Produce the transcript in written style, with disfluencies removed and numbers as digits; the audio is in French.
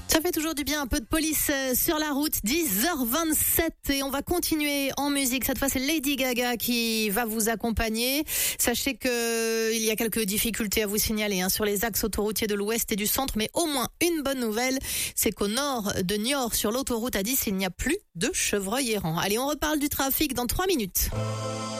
Ça fait toujours du bien, un peu de police sur la route, 10h27 et on va continuer en musique. Cette fois, c'est Lady Gaga qui va vous accompagner. Sachez que il y a quelques difficultés à vous signaler sur les axes autoroutiers de l'ouest et du centre, mais au moins une bonne nouvelle, c'est qu'au nord de Niort, sur l'autoroute A10, il n'y a plus de chevreuils errants. Allez, on reparle du trafic dans 3 minutes.